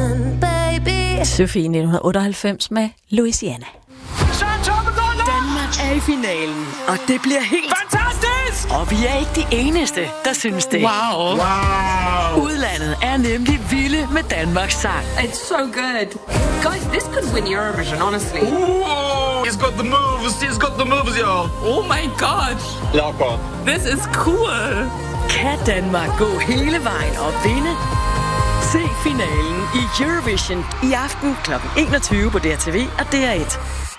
Sofie 1998 med Louisiana. Danmark er i finalen, og det bliver helt fantastisk! Og vi er ikke de eneste, der synes det. Wow. Udlandet er nemlig vilde med Danmarks sang. It's so good. Guys, this could win Eurovision, honestly. Ooh, he's got the moves. He's got the moves, y'all. Oh my god. Locker. This is cool. Kan Danmark gå hele vejen og vinde? Se finalen i Eurovision i aften kl. 21 på DRTV og DR1.